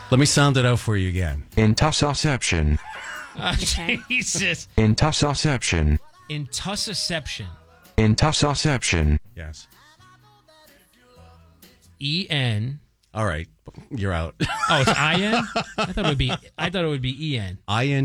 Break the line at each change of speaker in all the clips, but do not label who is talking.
Let me sound it out for you again.
Intussusception.
Jesus.
Intussusception.
Intussusception.
Intussusception.
Yes.
E-N.
All right. You're out.
Oh, it's I-N? I thought it would be E-N.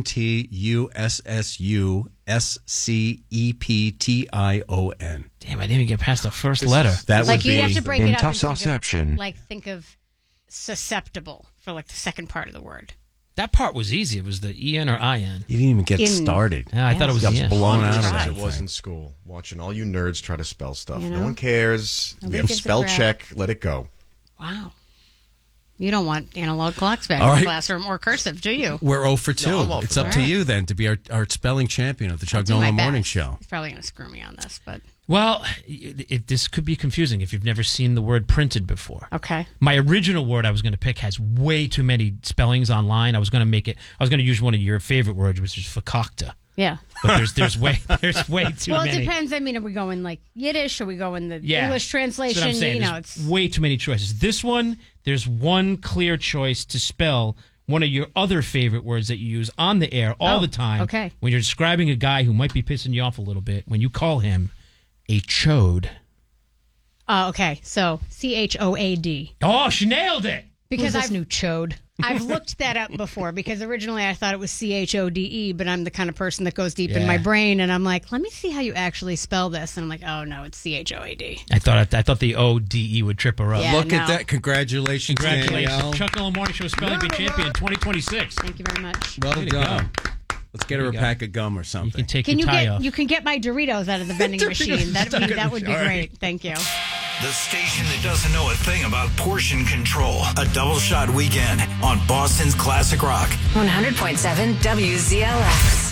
INTUSSUSCEPTION.
Damn, I didn't even get past the first letter.
That
Like
would
you
be
have to break it up and
Intussusception.
think of susceptible for like the second part of the word.
That part was easy. It was the E-N or I-N.
You didn't even get started.
Yeah, I thought it was
Got
E-N.
blown out of
Right.
that.
It was
thing.
in school. Watching all you nerds try to spell stuff.
You
No
know?
one cares.
Nobody
We have
gives a
spell
crap.
check. Let it go.
Wow. You don't want analog clocks back
All
in
right.
the classroom or cursive, do you?
We're 0 for 2.
No, I'm all
It's
for
up
that.
to
All right.
you then to be our spelling champion of the Chuck
Do my
Nolan Morning
best.
Show.
He's probably going to screw me on this, but
Well, this could be confusing if you've never seen the word printed before.
okay.
My original word I was going to pick has way too many spellings online. I was going to use one of your favorite words, which is fakakta.
Yeah.
But there's way too
Well,
many.
it depends. I mean, are we going like Yiddish? Are we going the
Yeah.
English
That's what
translation?
I'm saying.
You know,
There's
it's
way too many choices. This one, there's one clear choice to spell one of your other favorite words that you use on the air all the time.
okay.
When you're describing a guy who might be pissing you off a little bit, when you call him a chode.
okay. So CHOAD.
Oh, she nailed it.
Because
Who's this new chode?
I've looked that up before because originally I thought it was CHODE, but I'm the kind of person that goes deep in
Yeah.
my brain and I'm like, let me see how you actually spell this. And I'm like, oh no, it's CHOAD.
I thought the ODE would trip her up.
Yeah.
Look at
no.
that. Congratulations,
Congratulations.
Danielle.
Chuck Nolan Morning Show Spelling Bee Champion 2026.
Thank you very much.
Well
Way to
done. Let's get her
There
a
you
pack of gum or
You
something.
can take
Can
your
you
tie
get
off.
you can get my Doritos out of the vending machine. That would be
All right.
great. Thank you.
The station that doesn't know a thing about portion control. A double shot weekend on Boston's Classic Rock.
100.7 WZLX.